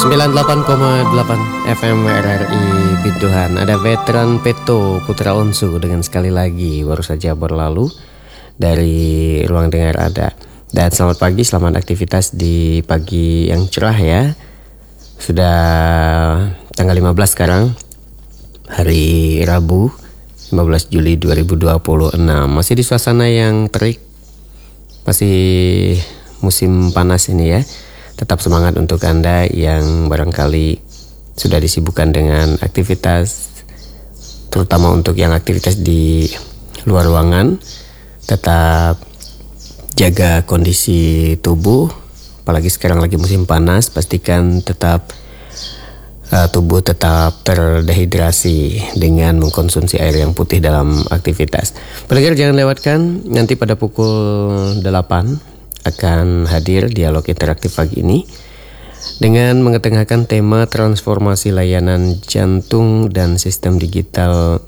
98,8 FM RRI Bintuhan. Ada veteran Peto Putra Onsu dengan sekali lagi baru saja berlalu dari ruang dengar ada. Dan selamat pagi, selamat aktivitas di pagi yang cerah ya. Sudah tanggal 15 sekarang, hari Rabu 15 Juli 2026. Masih di suasana yang terik, masih musim panas ini ya. Tetap semangat untuk Anda yang barangkali sudah disibukkan dengan aktivitas, terutama untuk yang aktivitas di luar ruangan. Tetap jaga kondisi tubuh, apalagi sekarang lagi musim panas. Pastikan tetap tubuh tetap terdehidrasi dengan mengkonsumsi air yang putih dalam aktivitas. Pendengar jangan lewatkan, nanti pada pukul 8 akan hadir dialog interaktif pagi ini dengan mengetengahkan tema transformasi layanan jantung dan sistem digital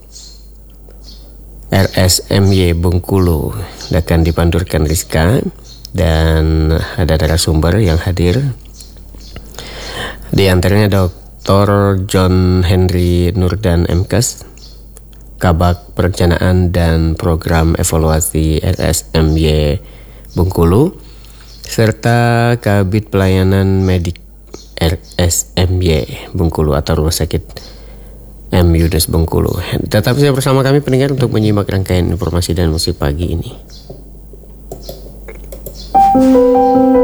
RSMY Bengkulu. Akan dipandurkan Rizka dan ada narasumber yang hadir. Di antaranya Dr. John Henry Nurdan MKes, Kabak Perencanaan dan Program Evaluasi RSMY Bengkulu, serta Kabid Pelayanan Medik RSMY Bengkulu atau Rumah Sakit M. Yunus Bengkulu. Tetap bersama kami pendengar untuk menyimak rangkaian informasi dan musik pagi ini.